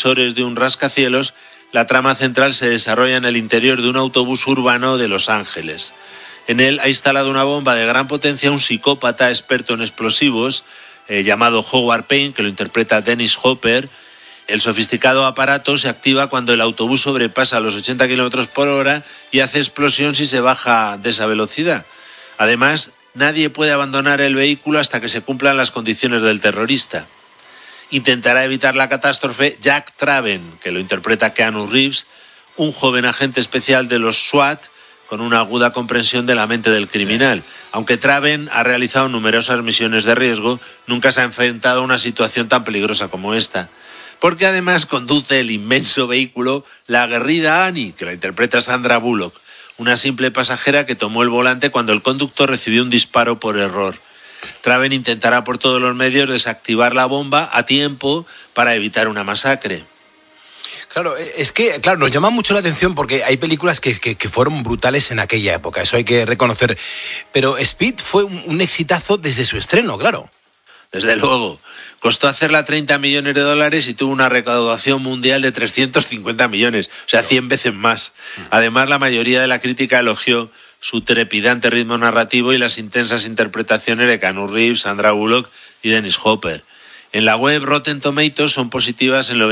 ascensores de un rascacielos, la trama central se desarrolla en el interior de un autobús urbano de Los Ángeles. En él ha instalado una bomba de gran potencia un psicópata experto en explosivos llamado Howard Payne, que lo interpreta Dennis Hopper. El sofisticado aparato se activa cuando el autobús sobrepasa los 80 km por hora y hace explosión si se baja de esa velocidad. Además, nadie puede abandonar el vehículo hasta que se cumplan las condiciones del terrorista. Intentará evitar la catástrofe Jack Traven, que lo interpreta Keanu Reeves, un joven agente especial de los SWAT con una aguda comprensión de la mente del criminal. Sí. Aunque Traven ha realizado numerosas misiones de riesgo, nunca se ha enfrentado a una situación tan peligrosa como esta. Porque además conduce el inmenso vehículo la aguerrida Annie, que la interpreta Sandra Bullock, una simple pasajera que tomó el volante cuando el conductor recibió un disparo por error. Traven intentará por todos los medios desactivar la bomba a tiempo para evitar una masacre. Claro, es que, claro, nos llama mucho la atención porque hay películas que fueron brutales en aquella época, eso hay que reconocer. Pero Speed fue un exitazo desde su estreno, claro. Desde luego. Costó hacerla $30 millones y tuvo una recaudación mundial de 350 millones, o sea, 100 veces más. Además, la mayoría de la crítica elogió su trepidante ritmo narrativo y las intensas interpretaciones de Keanu Reeves, Sandra Bullock y Dennis Hopper. En la web Rotten Tomatoes son positivas el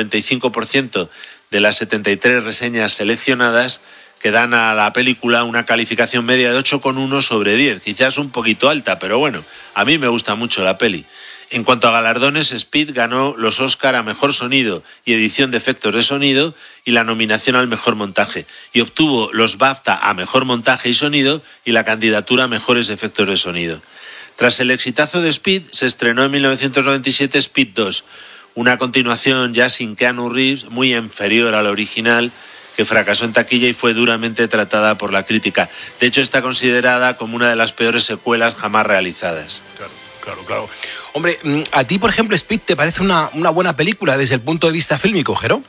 95% de las 73 reseñas seleccionadas, que dan a la película una calificación media de 8,1 sobre 10. Quizás un poquito alta, pero bueno, a mí me gusta mucho la peli. En cuanto a galardones, Speed ganó los Oscar a Mejor Sonido y Edición de Efectos de Sonido y la nominación al Mejor Montaje, y obtuvo los BAFTA a Mejor Montaje y Sonido y la candidatura a Mejores Efectos de Sonido. Tras el exitazo de Speed, se estrenó en 1997 Speed 2, una continuación ya sin Keanu Reeves, muy inferior a la original, que fracasó en taquilla y fue duramente tratada por la crítica. De hecho, está considerada como una de las peores secuelas jamás realizadas. Claro. Hombre, ¿a ti, por ejemplo, Speed te parece una buena película desde el punto de vista fílmico, Jero?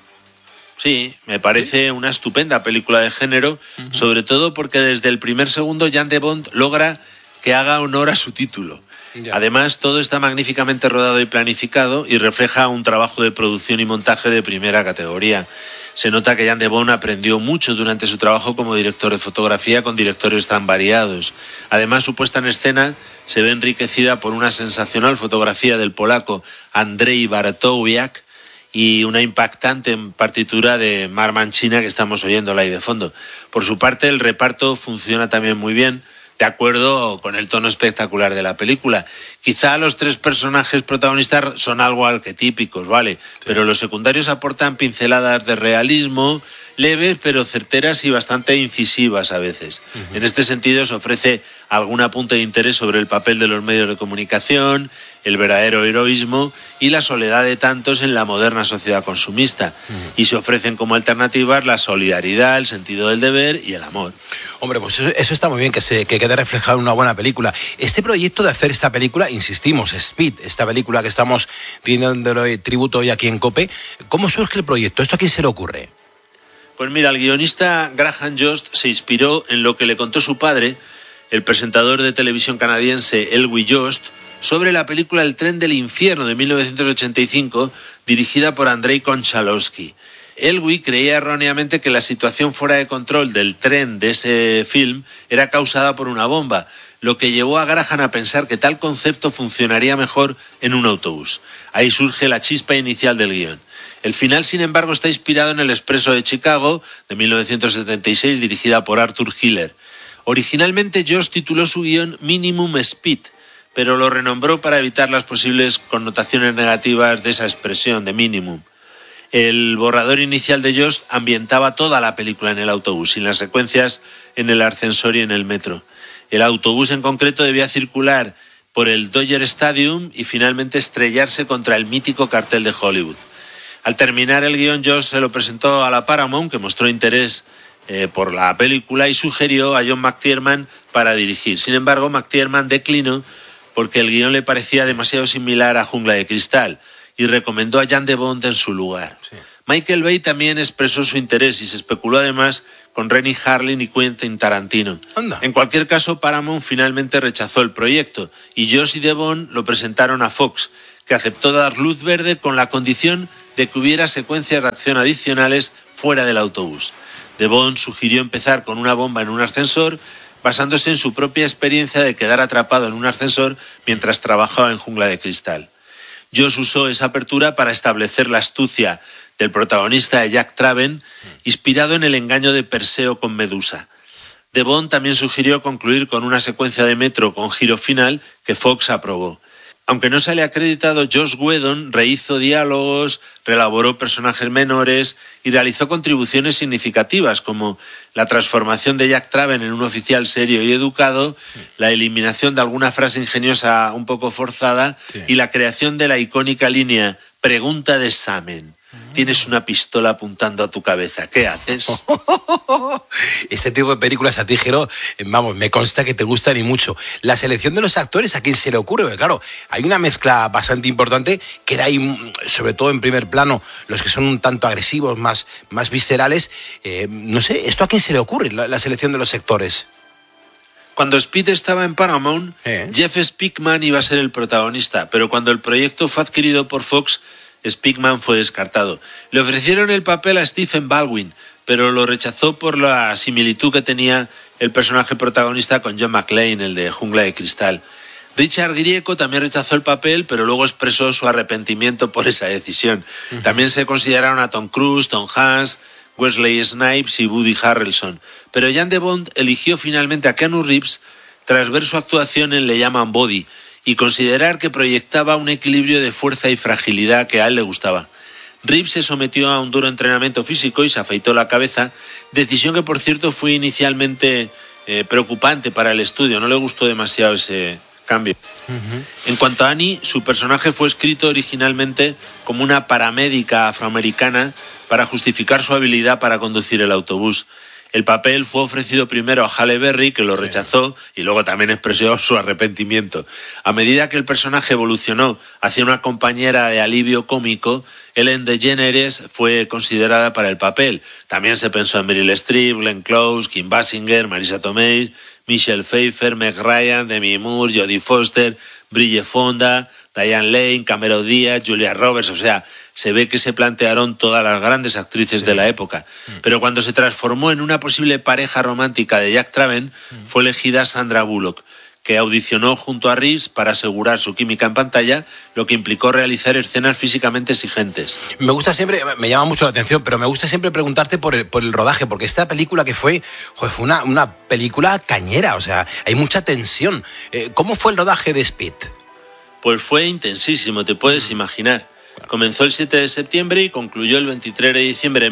Sí, me parece una estupenda película de género, sobre todo porque desde el primer segundo Jan de Bont logra que haga honor a su título. Ya. Además, todo está magníficamente rodado y planificado y refleja un trabajo de producción y montaje de primera categoría. Se nota que Jan de Bont aprendió mucho durante su trabajo como director de fotografía con directores tan variados. Además, su puesta en escena se ve enriquecida por una sensacional fotografía del polaco Andrzej Bartłowiak y una impactante partitura de Mark Mancina que estamos oyéndola ahí de fondo. Por su parte, el reparto funciona también muy bien, de acuerdo con el tono espectacular de la película. Quizá los tres personajes protagonistas son algo arquetípicos, ¿vale? Sí. Pero los secundarios aportan pinceladas de realismo, leves pero certeras y bastante incisivas a veces. En este sentido se ofrece algún apunte de interés sobre el papel de los medios de comunicación, el verdadero heroísmo y la soledad de tantos en la moderna sociedad consumista. Y se ofrecen como alternativas la solidaridad, el sentido del deber y el amor. Hombre, pues eso está muy bien, que quede reflejado en una buena película. Este proyecto de hacer esta película, insistimos, Speed, esta película que estamos rindiéndole tributo hoy aquí en COPE, ¿cómo surge el proyecto? ¿Esto a quién se le ocurre? Pues mira, el guionista Graham Jost se inspiró en lo que le contó su padre, el presentador de televisión canadiense Elwy Jost, sobre la película El tren del infierno de 1985, dirigida por Andrei Konchalovsky. Elwy creía erróneamente que la situación fuera de control del tren de ese film era causada por una bomba, lo que llevó a Graham a pensar que tal concepto funcionaría mejor en un autobús. Ahí surge la chispa inicial del guión. El final, sin embargo, está inspirado en El Expreso de Chicago, de 1976, dirigida por Arthur Hiller. Originalmente, Jost tituló su guión Minimum Speed, pero lo renombró para evitar las posibles connotaciones negativas de esa expresión de minimum. El borrador inicial de Jost ambientaba toda la película en el autobús, sin las secuencias en el ascensor y en el metro. El autobús en concreto debía circular por el Dodger Stadium y finalmente estrellarse contra el mítico cartel de Hollywood. Al terminar el guión, Jost se lo presentó a la Paramount, que mostró interés por la película y sugirió a John McTiernan para dirigir. Sin embargo, McTiernan declinó porque el guión le parecía demasiado similar a Jungla de Cristal y recomendó a Jan de Bont en su lugar. Sí. Michael Bay también expresó su interés y se especuló además con Renny Harlin y Quentin Tarantino. Anda. En cualquier caso, Paramount finalmente rechazó el proyecto y Jost y de Bont lo presentaron a Fox, que que aceptó dar luz verde con la condición de que hubiera secuencias de acción adicionales fuera del autobús. De Bond sugirió empezar con una bomba en un ascensor, basándose en su propia experiencia de quedar atrapado en un ascensor mientras trabajaba en Jungla de Cristal. Josh usó esa apertura para establecer la astucia del protagonista de Jack Traven, inspirado en el engaño de Perseo con Medusa. De Bond también sugirió concluir con una secuencia de metro con giro final que Fox aprobó. Aunque no sale acreditado, Joss Whedon rehizo diálogos, reelaboró personajes menores y realizó contribuciones significativas como la transformación de Jack Traven en un oficial serio y educado, la eliminación de alguna frase ingeniosa un poco forzada y la creación de la icónica línea «Pregunta de examen». Tienes una pistola apuntando a tu cabeza. ¿Qué haces? Este tipo de películas a ti, Jero, vamos, me consta que te gustan y mucho. La selección de los actores, ¿a quién se le ocurre? Porque, claro, hay una mezcla bastante importante. Queda ahí, sobre todo en primer plano, los que son un tanto agresivos, más viscerales. No sé, ¿esto a quién se le ocurre, la selección de los actores? Cuando Speed estaba en Paramount, Jeff Speakman iba a ser el protagonista, pero cuando el proyecto fue adquirido por Fox, Speakman fue descartado. Le ofrecieron el papel a Stephen Baldwin, pero lo rechazó por la similitud que tenía el personaje protagonista con John McClane, el de Jungla de Cristal. Richard Grieco también rechazó el papel, pero luego expresó su arrepentimiento por esa decisión. También se consideraron a Tom Cruise, Tom Hanks, Wesley Snipes y Woody Harrelson. Pero Jan de Bond eligió finalmente a Keanu Reeves tras ver su actuación en Le llaman Body y considerar que proyectaba un equilibrio de fuerza y fragilidad que a él le gustaba. Reeves se sometió a un duro entrenamiento físico y se afeitó la cabeza, decisión que por cierto fue inicialmente preocupante para el estudio, no le gustó demasiado ese cambio. En cuanto a Annie, su personaje fue escrito originalmente como una paramédica afroamericana para justificar su habilidad para conducir el autobús. El papel fue ofrecido primero a Halle Berry, que lo rechazó, y luego también expresó su arrepentimiento. A medida que el personaje evolucionó hacia una compañera de alivio cómico, Ellen DeGeneres fue considerada para el papel. También se pensó en Meryl Streep, Glenn Close, Kim Basinger, Marisa Tomei, Michelle Pfeiffer, Meg Ryan, Demi Moore, Jodie Foster, Bridget Fonda, Diane Lane, Cameron Díaz, Julia Roberts, o sea, se ve que se plantearon todas las grandes actrices de la época. Pero cuando se transformó en una posible pareja romántica de Jack Traven, fue elegida Sandra Bullock, que audicionó junto a Reeves para asegurar su química en pantalla, lo que implicó realizar escenas físicamente exigentes. Me gusta siempre, me llama mucho la atención, pero me gusta siempre preguntarte por el rodaje, porque esta película que fue una película cañera, o sea, hay mucha tensión. ¿Cómo fue el rodaje de Speed? Pues fue intensísimo, te puedes imaginar. Comenzó el 7 de septiembre y concluyó el 23 de diciembre de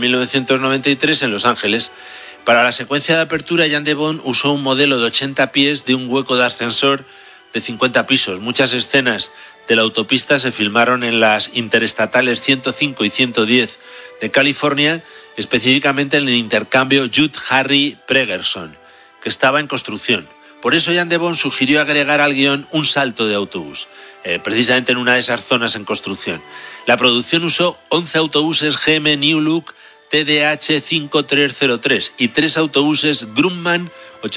1993 en Los Ángeles. Para la secuencia de apertura, Jan de Bond usó un modelo de 80 pies de un hueco de ascensor de 50 pisos. Muchas escenas de la autopista se filmaron en las interestatales 105 y 110 de California, específicamente en el intercambio Judd Harry Pregerson, que estaba en construcción. Por eso Jan de Bond sugirió agregar al guión un salto de autobús, precisamente en una de esas zonas en construcción. La producción usó 11 autobuses GM New Look TDH 5303 y 3 autobuses Grumman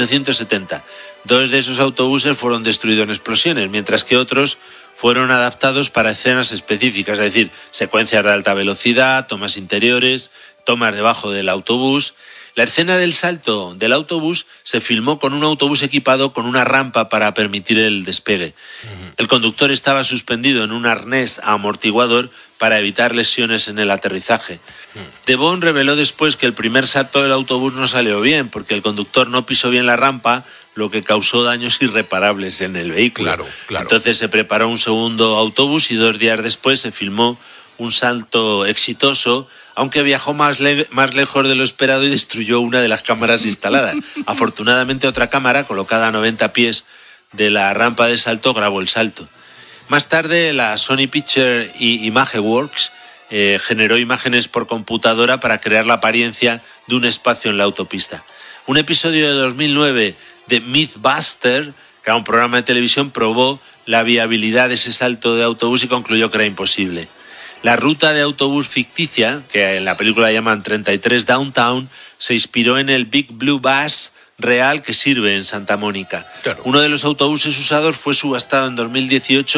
870. 2 de esos autobuses fueron destruidos en explosiones, mientras que otros fueron adaptados para escenas específicas, es decir, secuencias de alta velocidad, tomas interiores, tomas debajo del autobús. La escena del salto del autobús se filmó con un autobús equipado con una rampa para permitir el despegue. El conductor estaba suspendido en un arnés amortiguador para evitar lesiones en el aterrizaje. De Bond reveló después que el primer salto del autobús no salió bien porque el conductor no pisó bien la rampa, lo que causó daños irreparables en el vehículo. Claro. Entonces se preparó un segundo autobús y 2 días después se filmó un salto exitoso, aunque viajó más lejos de lo esperado y destruyó una de las cámaras instaladas. Afortunadamente otra cámara, colocada a 90 pies de la rampa de salto, grabó el salto. Más tarde la Sony Pictures y Imageworks generó imágenes por computadora para crear la apariencia de un espacio en la autopista. Un episodio de 2009 de Mythbuster, que era un programa de televisión, probó la viabilidad de ese salto de autobús y concluyó que era imposible. La ruta de autobús ficticia, que en la película llaman 33 Downtown, se inspiró en el Big Blue Bus real que sirve en Santa Mónica. Claro. Uno de los autobuses usados fue subastado en 2018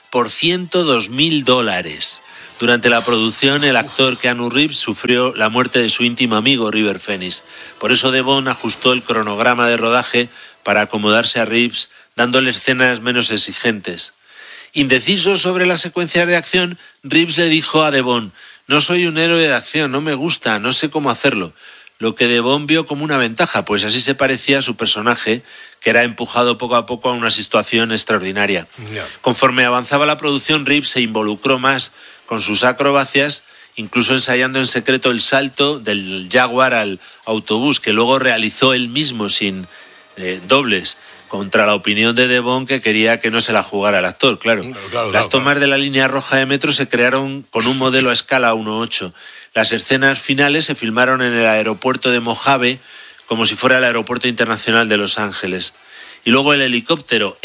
por $102.000. Durante la producción, el actor Keanu Reeves sufrió la muerte de su íntimo amigo River Phoenix. Por eso Devon ajustó el cronograma de rodaje para acomodarse a Reeves, dándole escenas menos exigentes. Indeciso sobre las secuencias de acción, Reeves le dijo a Devon: «No soy un héroe de acción, no me gusta, no sé cómo hacerlo». Lo que Devon vio como una ventaja, pues así se parecía a su personaje, que era empujado poco a poco a una situación extraordinaria. Conforme avanzaba la producción, Reeves se involucró más con sus acrobacias, incluso ensayando en secreto el salto del Jaguar al autobús, que luego realizó él mismo sin dobles, contra la opinión de Devon, que quería que no se la jugara el actor, claro. Las tomas de la línea roja de metro se crearon con un modelo a escala 1:8. Las escenas finales se filmaron en el aeropuerto de Mojave, como si fuera el aeropuerto internacional de Los Ángeles. Y luego el helicóptero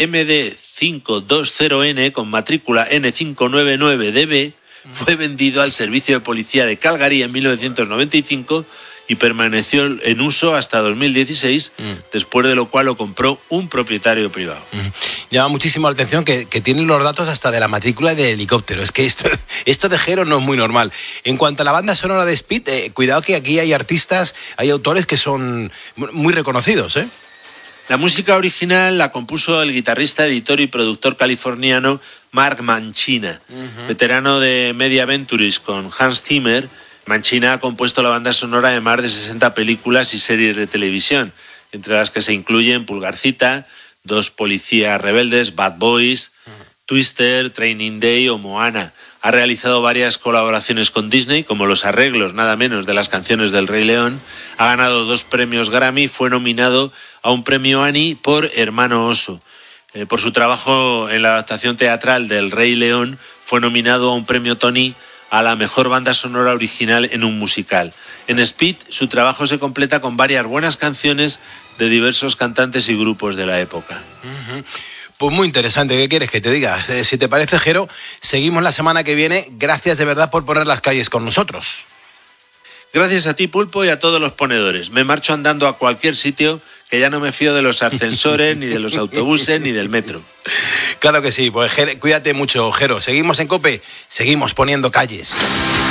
MD-520N, con matrícula N599DB, fue vendido al servicio de policía de Calgary en 1995 y permaneció en uso hasta 2016, después de lo cual lo compró un propietario privado. Llama muchísimo la atención que tienen los datos hasta de la matrícula del helicóptero. Es que esto de Jero no es muy normal. En cuanto a la banda sonora de Speed, cuidado que aquí hay artistas, hay autores que son muy reconocidos, ¿eh? La música original la compuso el guitarrista, editor y productor californiano Mark Mancina, veterano de Media Ventures con Hans Zimmer. Mancina ha compuesto la banda sonora de más de 60 películas y series de televisión, entre las que se incluyen Pulgarcita, Dos policías rebeldes, Bad Boys, Twister, Training Day o Moana. Ha realizado varias colaboraciones con Disney, como los arreglos nada menos de las canciones del Rey León. Ha ganado 2 premios Grammy, fue nominado a un premio Annie por Hermano Oso. Por su trabajo en la adaptación teatral del Rey León, fue nominado a un premio Tony a la mejor banda sonora original en un musical. En Speed, su trabajo se completa con varias buenas canciones de diversos cantantes y grupos de la época. Pues muy interesante, ¿qué quieres que te diga? Si te parece, Jero, seguimos la semana que viene. Gracias de verdad por poner las calles con nosotros. Gracias a ti, Pulpo, y a todos los ponedores. Me marcho andando a cualquier sitio, que ya no me fío de los ascensores, ni de los autobuses, ni del metro. Claro que sí, pues cuídate mucho, Jero. Seguimos en COPE, seguimos poniendo calles.